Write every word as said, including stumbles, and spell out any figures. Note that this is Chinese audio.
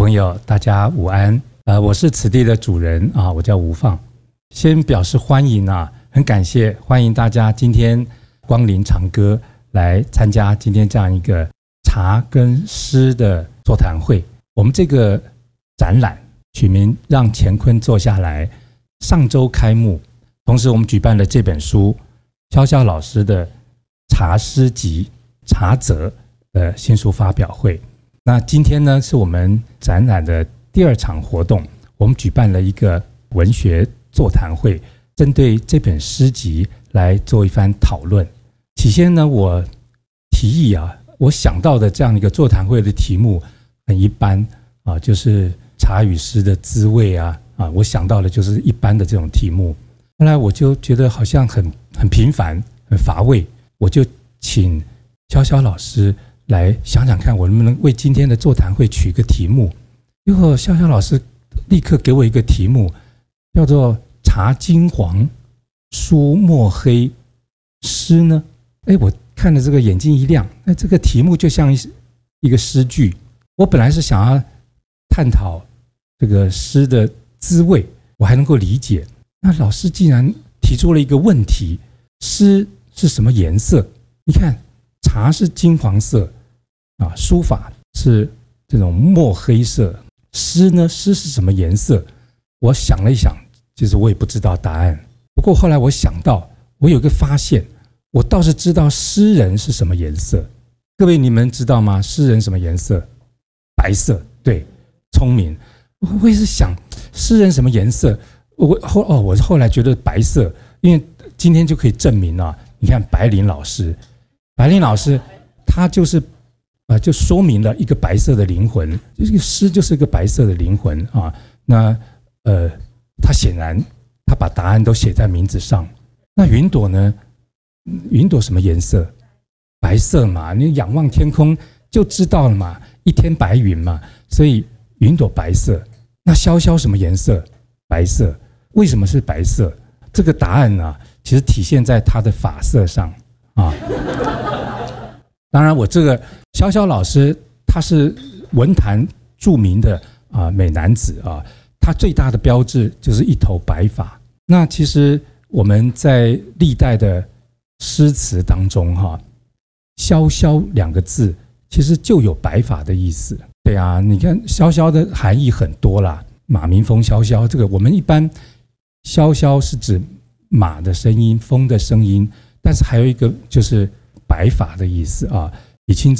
朋友，大家午安。呃，我是此地的主人啊，我叫吴放。先表示欢迎啊，很感谢，欢迎大家今天光临长歌来参加今天这样一个茶跟诗的座谈会。我们这个展览取名让乾坤坐下来，上周开幕，同时我们举办了这本书潇潇老师的茶诗集茶则的新书发表会。那今天呢，是我们展览的第二场活动，我们举办了一个文学座谈会，针对这本诗集来做一番讨论。起先呢，我提议啊，我想到的这样一个座谈会的题目很一般啊，就是茶与诗的滋味啊啊，我想到的就是一般的这种题目。后来我就觉得好像很很平凡、很乏味，我就请潇潇老师来想想看，我能不能为今天的座谈会取一个题目。结果潇潇老师立刻给我一个题目，叫做茶金黄，书墨黑，诗呢？哎，我看了这个眼睛一亮，那这个题目就像一个诗句。我本来是想要探讨这个诗的滋味，我还能够理解。那老师竟然提出了一个问题：诗是什么颜色？你看，茶是金黄色啊，书法是这种墨黑色，诗呢？诗是什么颜色？我想了一想，其实我也不知道答案。不过后来我想到，我有个发现，我倒是知道诗人是什么颜色。各位，你们知道吗？诗人什么颜色？白色。对，聪明。我也是想，诗人什么颜色？我后哦，我后来觉得白色，因为今天就可以证明啊。你看白灵老师，白灵老师他就是呃，就说明了一个白色的灵魂，这个诗就是一个白色的灵魂啊。那呃，他显然他把答案都写在名字上。那云朵呢？云朵什么颜色？白色嘛，你仰望天空就知道了嘛，一天白云嘛，所以云朵白色。那潇潇什么颜色？白色。为什么是白色？这个答案呢、啊，其实体现在他的发色上啊。当然，我这个潇潇老师他是文坛著名的啊美男子啊，他最大的标志就是一头白发。那其实我们在历代的诗词当中哈、啊，潇潇两个字其实就有白发的意思。对啊，你看潇潇的含义很多啦，马鸣风萧萧，这个我们一般萧萧是指马的声音、风的声音，但是还有一个就是白发的意思啊。李清照